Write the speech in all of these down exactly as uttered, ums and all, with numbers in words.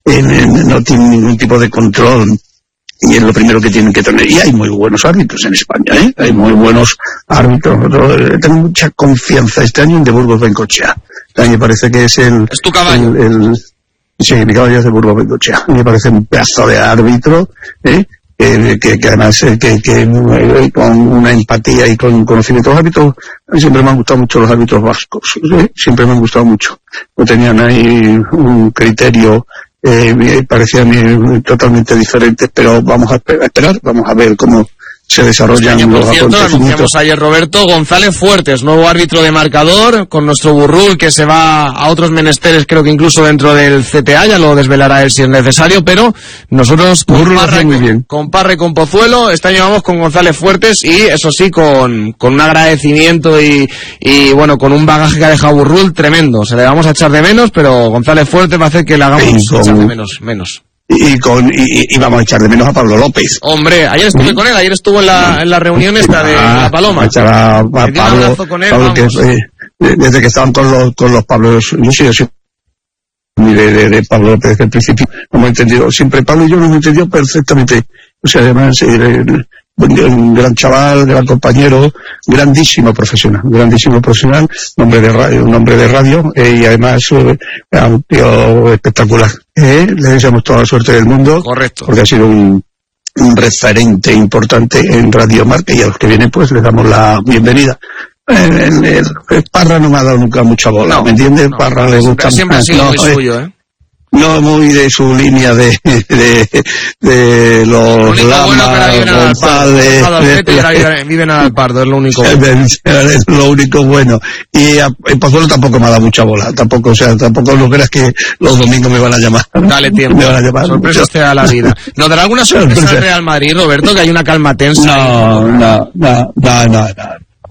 eh, no tienen ningún tipo de control. Y es lo primero que tienen que tener. Y hay muy buenos árbitros en España, ¿eh? Hay muy buenos árbitros. Tengo mucha confianza este año en de Burgos Bengoechea. A mí me parece que es el... ¿Es tu caballo? El, el, sí, mi caballo es de Burgos Bengoechea. Me parece un pedazo de árbitro, ¿eh? Que, que, que además, eh, que, que eh, con una empatía y con conocimiento de los árbitros, a mí siempre me han gustado mucho los árbitros vascos, ¿eh? Siempre me han gustado mucho. No tenían ahí un criterio... Eh, parecían eh, totalmente diferentes, pero vamos a esperar, vamos a ver cómo se desarrollan este año, los por cierto, acontecimientos. anunciamos ayer, Roberto, González Fuertes, nuevo árbitro de marcador, con nuestro Burrul, que se va a otros menesteres, creo que incluso dentro del C T A, ya lo desvelará él si es necesario, pero nosotros con Parra, con, con Parra y con Pozuelo, este año vamos con González Fuertes y, eso sí, con, con un agradecimiento y, y, bueno, con un bagaje que ha dejado Burrul tremendo. Se le vamos a echar de menos, pero González Fuertes va a hacer que le hagamos con... echar de menos, menos. Y, con, y, y vamos a echar de menos a Pablo López. Hombre, ayer estuve ¿Sí? con él, ayer estuvo en la, en la reunión esta de ah, La Paloma. A, a Pablo, con él, Pablo que, eh, desde que estaban con los, con los Pablos, yo sí, yo sí, de, de, de Pablo López desde el principio, no hemos entendido, siempre Pablo y yo nos hemos entendido perfectamente. O sea, además, eh, un gran chaval, gran compañero, grandísimo profesional, grandísimo profesional, un hombre de radio, un hombre de radio, eh, y además eh, un tío espectacular. Eh, le deseamos toda la suerte del mundo. Correcto. Porque ha sido un, un referente importante en Radio Marca, y a los que vienen pues les damos la bienvenida. El, el, el, el Parra no me ha dado nunca mucha bola, no, ¿me entiendes? No, Parra le gusta siempre más, ha sido no, muy eh, suyo, ¿eh? No muy de su línea de de, de los Lama, González, viven al Pardo, es lo único bueno. Es lo único bueno. Y a, el Pozuelo tampoco me ha dado mucha bola, tampoco, o sea, tampoco no creas que los domingos me van a llamar. Dale tiempo, me van a llamar. Sorpresas te da la vida. ¿Nos dará alguna sorpresa al Real Madrid, Roberto, que hay una calma tensa? No, no, no, no, no, no.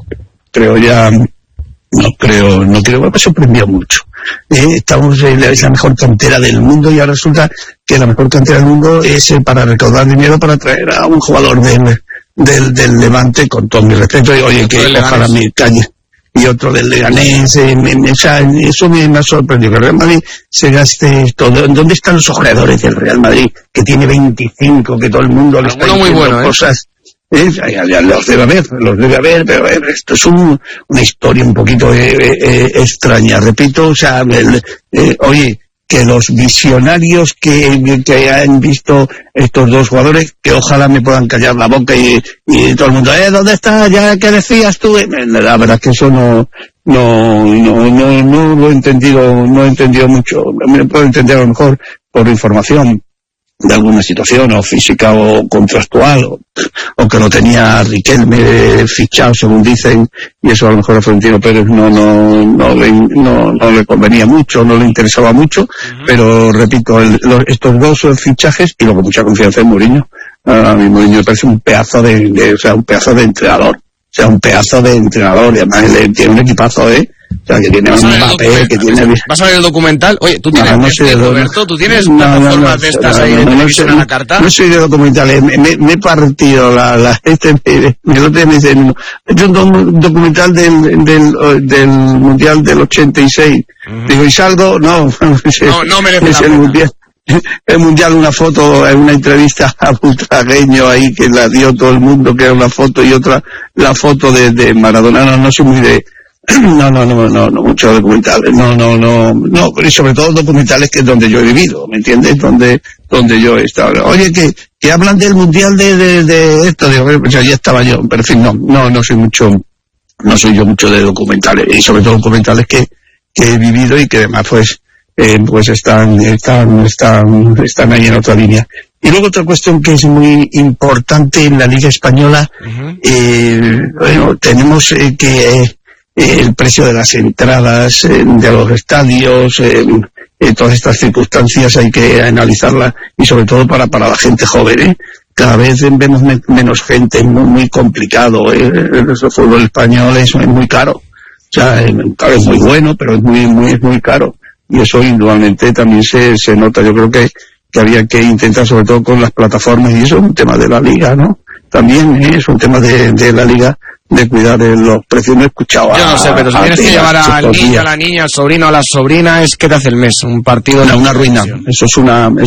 Creo ya... No creo, no creo, me sorprendió mucho. Eh, estamos en la, es la mejor cantera del mundo y ahora resulta que la mejor cantera del mundo es eh, para recaudar dinero para traer a un jugador del, del, del Levante, con todo mi respeto, y oye, que ojalá me calle. Y otro del Leganés, eh, me, me, o sea, eso me, me ha sorprendido, que el Real Madrid se gaste todo. ¿Dónde están los ojeadores del Real Madrid? Que tiene veinticinco, que todo el mundo le está diciendo muy bueno, cosas. ¿Eh? Eh, ya, ya los debe haber, los debe haber, pero eh, esto es un, una historia un poquito eh, eh, extraña, repito, o sea, el, eh, oye, que los visionarios que, que han visto estos dos jugadores, que ojalá me puedan callar la boca y, y todo el mundo, eh, ¿dónde está? Ya, ¿qué decías tú? La verdad es que eso no, no, no, no, no lo he entendido, no he entendido mucho, me puedo entender a lo mejor por información de alguna situación o física o contractual o, o que lo tenía Riquelme fichado según dicen, y eso a lo mejor a Florentino Pérez no no no le no, no le convenía mucho, no le interesaba mucho, uh-huh. Pero repito, el, los, estos dos fichajes, y luego mucha confianza en Mourinho. A mí Mourinho me parece un pedazo de, de o sea un pedazo de entrenador, o sea un pedazo de entrenador, y además él tiene un equipazo, eh o sea, que tiene un papel, que tiene... ¿Vas a ver el documental? Oye, ¿tú tienes, no, no sé, Roberto, ¿tú tienes no, plataformas no, no, de estas no, ahí de no, televisión no, a la carta? No soy de documentales, me, me, me he partido la... la este, me, me lo me dicen, es un documental del, del, del Mundial del ochenta y seis. Uh-huh. Digo, ¿y salgo? No, no, no merece es la el pena. Mundial. El Mundial, una foto, una entrevista a Butragueño ahí que la dio todo el mundo, que era una foto, y otra la foto de, de Maradona. No, no soy muy de... No, no, no, no, no, muchos documentales, no, no, no, no, y sobre todo documentales que es donde yo he vivido, ¿me entiendes? Donde, donde yo he estado. Oye, que, que hablan del mundial de, de, de esto, digo, pues ya estaba yo, pero en fin, no, no, no soy mucho, no soy yo mucho de documentales, y sobre todo documentales que, que he vivido y que además pues, eh, pues están, están, están, están ahí en otra línea. Y luego otra cuestión que es muy importante en la Liga Española, uh-huh. eh, bueno, tenemos eh, que, eh, el precio de las entradas eh, de los estadios, eh, eh, todas estas circunstancias hay que analizarlas, y sobre todo para para la gente joven, ¿eh? Cada vez vemos me, menos gente, muy, muy complicado, ¿eh? El fútbol español es, es muy caro, o sea, es, claro, es muy bueno, pero es muy muy es muy caro, y eso indudablemente también se se nota. Yo creo que que había que intentar, sobre todo con las plataformas, y eso es un tema de la liga, ¿no? También ¿eh? es un tema de, de la liga, de cuidar de los precios. No he escuchado a... Yo no sé, pero si a, tienes a que llevar al niño, a la niña, al sobrino, a la sobrina, es que te hace el mes, un partido... Una, una ruina, eso es una...